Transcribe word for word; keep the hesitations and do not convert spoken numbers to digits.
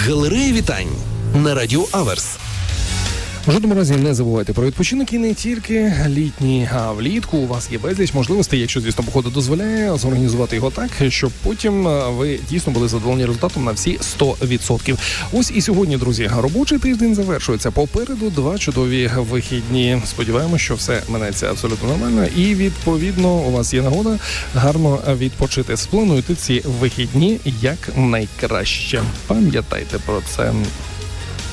Галерея вітань на Радіо Аверс. В жодному разі не забувайте про відпочинок, і не тільки літній, а влітку у вас є безліч можливостей, якщо, звісно, погода дозволяє, зорганізувати його так, щоб потім ви дійсно були задоволені результатом на всі сто відсотків. Ось і сьогодні, друзі, робочий тиждень завершується. Попереду два чудові вихідні. Сподіваємося, що все минеться абсолютно нормально і, відповідно, у вас є нагода гарно відпочити. Сплануйте ці вихідні як найкраще. Пам'ятайте про це.